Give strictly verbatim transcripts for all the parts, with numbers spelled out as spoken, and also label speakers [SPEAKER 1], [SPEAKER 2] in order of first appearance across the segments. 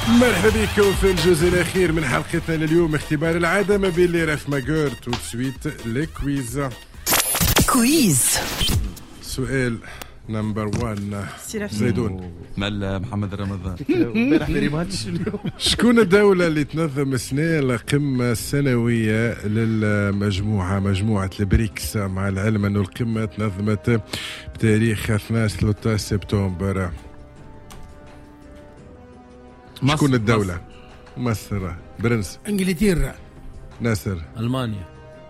[SPEAKER 1] مرحبا بكم في الجزء الأخير من حلقتنا لليوم، اختبار العادة ما بين لي رف ماجور. تو سويت لي كويز
[SPEAKER 2] كويز.
[SPEAKER 1] سؤال نمبر وان زيدون
[SPEAKER 3] مال محمد رمضان.
[SPEAKER 4] امبارح في ريماتش اليوم.
[SPEAKER 1] شكون الدولة اللي تنظم السنة القمة السنوية للمجموعة مجموعة البريكس، مع العلم أن القمة تنظمت بتاريخ اثنين عشر ثلاثة عشر سبتمبر؟ شكون الدولة؟ مصر. برنس.
[SPEAKER 5] انجلترا.
[SPEAKER 1] ناصر.
[SPEAKER 6] المانيا.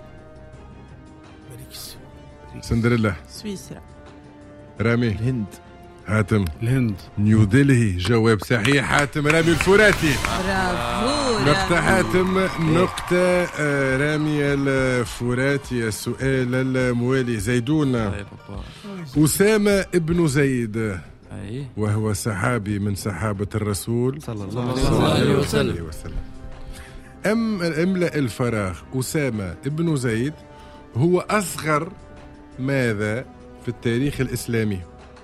[SPEAKER 5] بريكس.
[SPEAKER 1] سندريلا.
[SPEAKER 2] سويسرا.
[SPEAKER 1] رامي.
[SPEAKER 4] الهند.
[SPEAKER 1] حاتم.
[SPEAKER 5] الهند.
[SPEAKER 1] نيو دلهي. جواب صحيح حاتم. رامي الفراتي.
[SPEAKER 2] برافو.
[SPEAKER 1] نقطة حاتم، نقطة آه، رامي الفراتي. السؤال الموالي زيدون. أسامة ابن زيد وهو صحابي من صحابة الرسول
[SPEAKER 4] صلى الله عليه وسلم.
[SPEAKER 1] أم املأ الفراغ. أسامة ابن زيد هو أصغر ماذا في التاريخ الإسلامي؟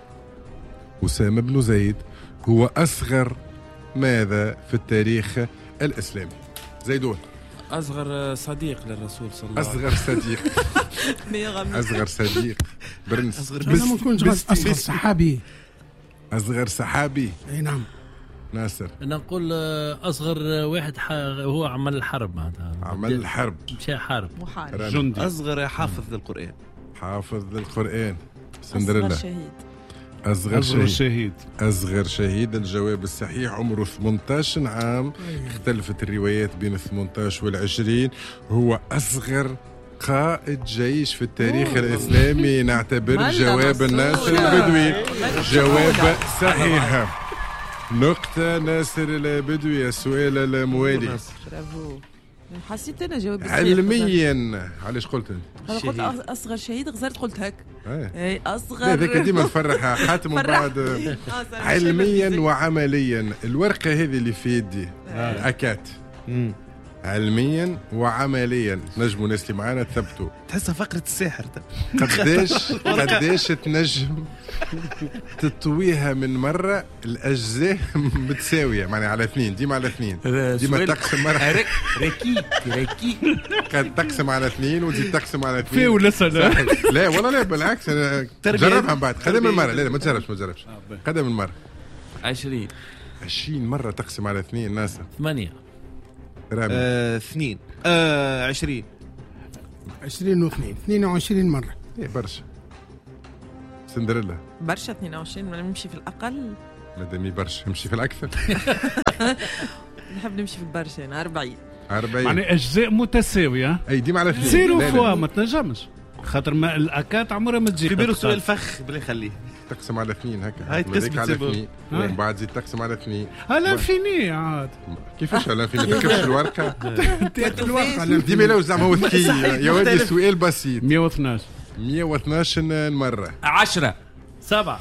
[SPEAKER 1] أسامة بن زيد هو أصغر ماذا في التاريخ الإسلامي؟ زيدون.
[SPEAKER 3] أصغر صديق للرسول صلى الله عليه وسلم.
[SPEAKER 1] أصغر صديق. أصغر صديق. برنس.
[SPEAKER 5] أصغر ما نكونش أصغر صحابي.
[SPEAKER 1] أصغر صحابي.
[SPEAKER 5] أي نعم.
[SPEAKER 1] ناصر.
[SPEAKER 6] أنا نقول أصغر واحد هو عمل الحرب معناتها.
[SPEAKER 1] عمل الحرب.
[SPEAKER 6] مشى حرب.
[SPEAKER 5] جندي.
[SPEAKER 4] أصغر حافظ للقرآن.
[SPEAKER 1] حافظ للقرآن. سندريلا.
[SPEAKER 2] أصغر شهيد.
[SPEAKER 1] أصغر,
[SPEAKER 5] أصغر
[SPEAKER 1] شهيد.
[SPEAKER 5] شهيد.
[SPEAKER 1] أصغر شهيد. الجواب الصحيح عمره ثمانية عشر عام. اختلفت الروايات بين ثمانية عشر والعشرين. هو أصغر قائد جيش في التاريخ
[SPEAKER 2] أوه.
[SPEAKER 1] الإسلامي. نعتبر جواب الناصر البدوي جواب صحيح. نقطة ناصر البدوي. السؤال الموالي.
[SPEAKER 2] برافو. حسيت أنا جواب
[SPEAKER 1] علميا علاش قلت انت؟
[SPEAKER 2] أنا قلت أصغر شهيد، غزرت قلت هك.
[SPEAKER 1] ايه.
[SPEAKER 2] أصغر.
[SPEAKER 1] لا ذاك ديما نفرح حاتم من بعد. علميا وعمليا الورقة هذه اللي في يدي الأكات علميا وعمليا نجموا الناس اللي معانا تثبتوا.
[SPEAKER 4] تحسها فقرة الساحر.
[SPEAKER 1] قداش قداش تنجم تطويها من مرة الأجزاء متساوية، معناها على اثنين، ديما على اثنين، ديما تقسم مرة
[SPEAKER 3] ركيك ركيك
[SPEAKER 1] قد تقسم على اثنين وتزيد تقسم على اثنين.
[SPEAKER 5] في ولا سنة؟
[SPEAKER 1] لا والله لا بالعكس، أنا جربها من بعد. قدم المرة. لا لا ما تجربش ما تجربش قدم المرة.
[SPEAKER 3] عشرين
[SPEAKER 1] عشرين مرة تقسم على اثنين. ناصر.
[SPEAKER 6] ثمانية.
[SPEAKER 1] رامي.
[SPEAKER 4] آه، اثنين. آه، عشرين.
[SPEAKER 5] عشرين واثنين. اثنين وعشرين مرة.
[SPEAKER 1] ايه برشا. سندريلا.
[SPEAKER 2] برشا اثنين وعشرين. ولا نمشي في الأقل؟
[SPEAKER 1] مادامي برشا نمشي في الأكثر.
[SPEAKER 2] نحب نمشي في البرشا. أنا أربعين.
[SPEAKER 1] أربعين.
[SPEAKER 5] يعني أجزاء متساوية.
[SPEAKER 1] أي ديما على اثنين.
[SPEAKER 5] زيرو فوا ما تنجمش، خاطر ما الأكات عمرها ما تجي.
[SPEAKER 4] كبير سؤال فخ بلا خليه.
[SPEAKER 1] تقسم على اثنين هكا.
[SPEAKER 4] هاي تقسم
[SPEAKER 1] على
[SPEAKER 4] تسيبه.
[SPEAKER 1] اثنين ومن بعد زيد تقسم على اثنين.
[SPEAKER 5] هلا فيني عاد.
[SPEAKER 1] كيفاش هلا فيني؟ تكتبش الورقة.
[SPEAKER 5] تأتي الورقة.
[SPEAKER 1] ديما لو زعما هو ذكي يا ولدي. سؤال بسيط.
[SPEAKER 5] مية واثناش.
[SPEAKER 1] مية واثناش مرة.
[SPEAKER 3] عشرة.
[SPEAKER 6] سبعة.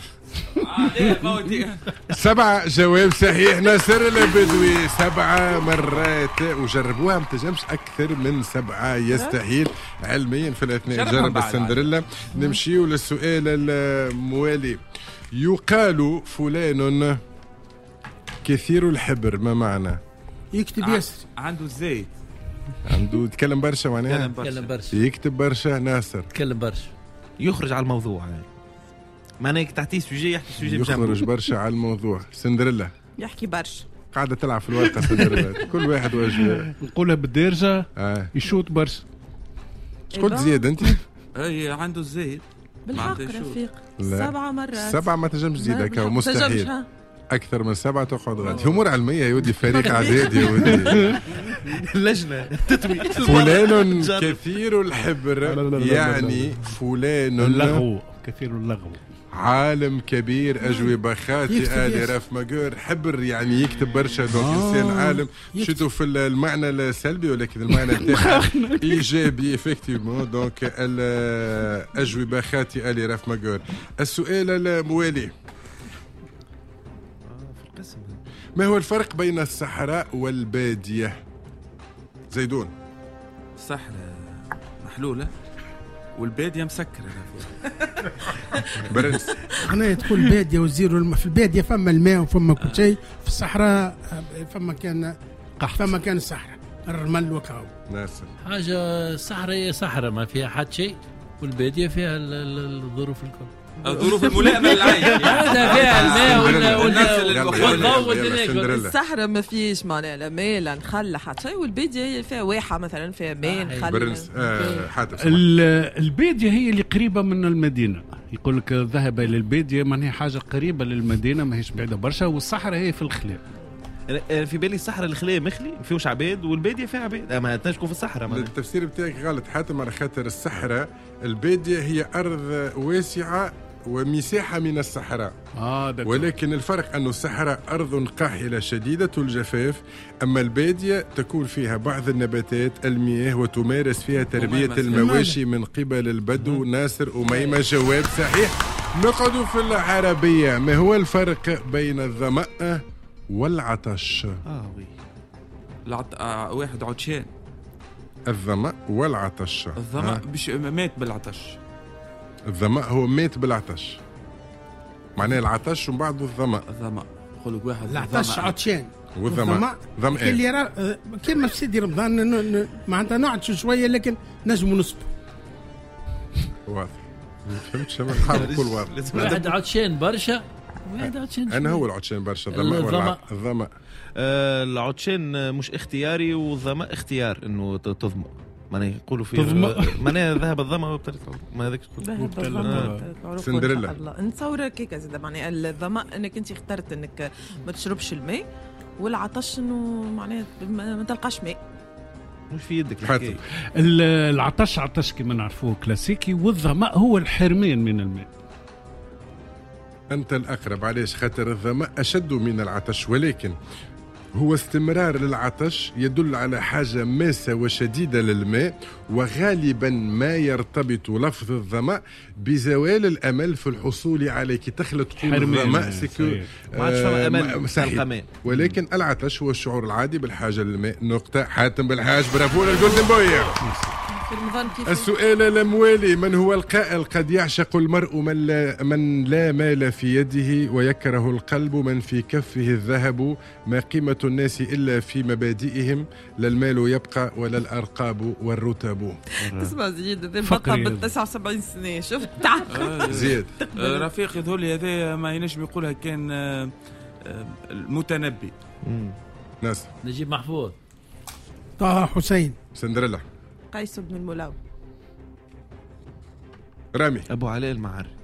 [SPEAKER 1] سبعة جواب صحيح. ناصر البدوي. سبعة مرات وجربوها ما تنجمش أكثر من سبعة. يستحيل علميا في الأثناء. جرب السندريلا. نمشيو للسؤال الموالي. يقال فلان كثير الحبر، ما معنى؟
[SPEAKER 5] يكتب ياسر.
[SPEAKER 3] عنده الزيت.
[SPEAKER 1] عنده يتكلم برشا معناها.
[SPEAKER 6] تكلم برشا.
[SPEAKER 1] يكتب برشا. ناصر.
[SPEAKER 6] تكلم برشا.
[SPEAKER 4] يخرج على الموضوع يعني. معناه تعطيه سوجي يحكي سوجي بجنبه.
[SPEAKER 1] يخرج برشا على الموضوع. سندريلا.
[SPEAKER 2] يحكي برشا.
[SPEAKER 1] قاعدة تلعب في الورقة سندريلا. كل واحد واجه.
[SPEAKER 5] نقولها بالدارجة.
[SPEAKER 1] آه.
[SPEAKER 5] يشوت برشا.
[SPEAKER 1] شقلت زياد انت؟
[SPEAKER 3] اي عنده الزيت.
[SPEAKER 2] بالحق رفيق. سبعة مرات.
[SPEAKER 1] سبعة ما تنجمش تزيد هكا مستحيل. أكثر من سبعة تقعد غادي. أمور علمية يا ودي. فريق عداد يا ودي.
[SPEAKER 4] لجنة تتوي.
[SPEAKER 1] فلان كثير الحبر يعني فلان
[SPEAKER 5] اللغو. كثير اللغو.
[SPEAKER 1] عالم كبير. أجوبة خاطئة لرف ماجور. حبر يعني يكتب برشا. دونك إنسان عالم. شتو في المعنى السلبي ولكن المعنى التاعها إيجابي إفكتيفمون. دونك الأجوبة خاطئة لرف ماجور. السؤال الموالي. ما هو الفرق بين الصحراء والبادية؟ زيدون.
[SPEAKER 3] الصحراء محلولة والبادية مسكرة.
[SPEAKER 1] برنس
[SPEAKER 7] أنا تقول بادية وزيروا الم... في البادية فما الماء وفما كل شيء، في الصحراء فما كان قحط، فما كان الصحراء الرمل وكاو.
[SPEAKER 1] ناصر
[SPEAKER 6] حاجة الصحراء هي صحراء ما فيها حد شيء، والبادية فيها ال- ال- الظروف الكل.
[SPEAKER 3] الظروف الملائمة للعيش
[SPEAKER 6] هذا فيها الماء ولا ولا والضوء
[SPEAKER 1] والدنيا.
[SPEAKER 2] الصحراء ما فيش معناها لا ماء لا نخل حتى شيء، والبادية هي فيها واحة مثلا فيها ماء نخل.
[SPEAKER 1] برنس آه حاتم
[SPEAKER 5] ال- البادية هي اللي قريبة من المدينة، يقول لك ذهب إلى البادية معناها حاجة قريبة للمدينة ما هيش بعيدة برشا، والصحراء هي في الخلاء.
[SPEAKER 4] في بالي الصحراء الخلاء مخلي فيهوش عباد، والبادية فيها عباد، ما تنجموا في الصحراء.
[SPEAKER 1] التفسير بتاعك غلط حاتم، على خاطر الصحراء البادية هي أرض واسعة ومساحة من الصحراء،
[SPEAKER 5] آه
[SPEAKER 1] ولكن الفرق أن الصحراء أرض قاحلة شديدة الجفاف، أما البادية تكون فيها بعض النباتات المياه وتمارس فيها تربية المواشي من قبل البدو. ناصر أميمة جواب صحيح. نقعد في العربية. ما هو الفرق بين الظمأ والعطش؟
[SPEAKER 4] اه وي
[SPEAKER 3] العط... آه واحد عطشان.
[SPEAKER 1] الظمأ والعطش.
[SPEAKER 3] الظمأ بش... مات بالعطش.
[SPEAKER 1] الظمأ هو مات بالعطش، معناه العطش ومن بعده الظمأ.
[SPEAKER 3] الظمأ يقول لك واحد
[SPEAKER 7] العطش عطشان
[SPEAKER 1] والظمأ ظمأ
[SPEAKER 7] اللي يرى كيما في سيدي رمضان معناتها نعطش شويه لكن نجموا نصبر.
[SPEAKER 1] واضح ما فهمتش انا حاب كل واضح.
[SPEAKER 6] واحد عطشان برشا واحد عطشان.
[SPEAKER 1] انا هو العطشان برشا الظمأ ولا الظمأ؟
[SPEAKER 4] آه العطشان مش اختياري والظمأ اختيار انه تظمأ، معناها يقولوا فيه معناها ذهب الظمأ وابتلت ما هذاك
[SPEAKER 2] ذهب الظمأ.
[SPEAKER 1] سندريلا
[SPEAKER 2] نتصور كيكا زاد معناها الظمأ انك انت اخترت انك ما تشربش الماء، والعطش انه معناها ما تلقاش ماء.
[SPEAKER 4] مش في يدك
[SPEAKER 1] حاتم.
[SPEAKER 5] العطش عطش كما نعرفوه كلاسيكي، والظمأ هو الحرمان من الماء.
[SPEAKER 1] أنت الأقرب. علاش؟ خاطر الظمأ أشد من العطش، ولكن هو استمرار للعطش يدل على حاجة ماسة وشديدة للماء، وغالبا ما يرتبط لفظ الظمأ بزوال الأمل في الحصول عليه. كي تخلط تقول الظمأ سيكو
[SPEAKER 4] ما عادش فما أمل صحيح،
[SPEAKER 1] ولكن العطش هو الشعور العادي بالحاجة للماء. نقطة. حاتم بالحاج برافو للجولدن بويا. السؤال الموالي: من هو القائل قد يعشق المرء من لا, من لا مال في يده ويكره القلب من في كفه الذهب، ما قيمة الناس إلا في مبادئهم، لا المال يبقى ولا الأرقاب والرتب.
[SPEAKER 2] تسمع زيد هذا بقى بال تسعة وسبعين سنة شفت
[SPEAKER 1] زيد
[SPEAKER 3] رفيق يذولي هذا ما ينجم يقولها كان المتنبي.
[SPEAKER 1] ناس
[SPEAKER 6] نجيب محفوظ.
[SPEAKER 7] طه حسين.
[SPEAKER 1] سندريلا.
[SPEAKER 2] قيس بن الملاو.
[SPEAKER 1] رامي.
[SPEAKER 4] أبو علاء المعري.